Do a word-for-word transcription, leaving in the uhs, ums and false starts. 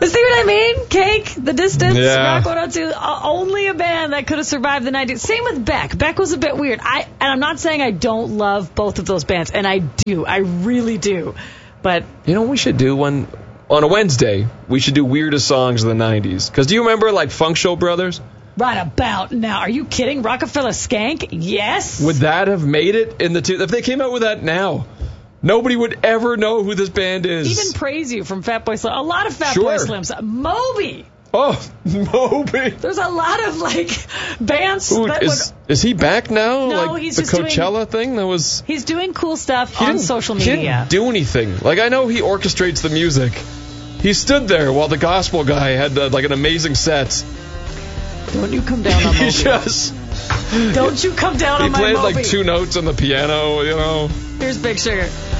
But see what I mean? Cake, The Distance, Yeah. Rock one oh two, uh, only a band that could have survived the nineties. Same with Beck. Beck was a bit weird. I And I'm not saying I don't love both of those bands, and I do. I really do. But You know what we should do one on a Wednesday? We should do weirdest songs of the nineties. Because do you remember, like, Funk Show Brothers? right about now, are you kidding? Rockefeller Skank? Yes. Would that have made it in the two? If they came out with that now, nobody would ever know who this band is. Even Praise You from Fatboy Slim. A lot of Fatboy Sure. Slims. Moby. Oh, Moby. There's a lot of, like, bands Who, that is, would... is he back now? No, like he's the just doing- Coachella thing? That was... He's doing cool stuff He on didn't- social He media. didn't do anything. Like, I know he orchestrates the music. He stood there while the gospel guy had, uh, like, an amazing set. Don't you come down on He Moby. just... Don't you come down He on my played, Moby. like, two notes on the piano, you know. Here's Big Sugar.